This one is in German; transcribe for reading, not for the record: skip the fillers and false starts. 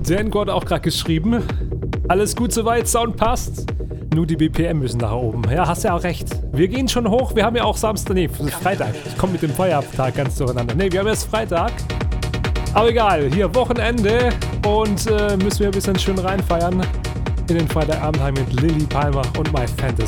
Denko hat auch gerade geschrieben. Alles gut soweit, Sound passt. Nur die BPM müssen nach oben. Ja, hast ja auch recht. Wir gehen schon hoch. Wir haben ja auch Samstag, nee, Freitag. Ich komme mit dem Feiertag ganz durcheinander. Nee, wir haben erst Freitag. Aber egal, hier Wochenende und müssen wir ein bisschen schön reinfeiern. In den Freitagabend haben wir mit Lilly Palmer und My Fantasy.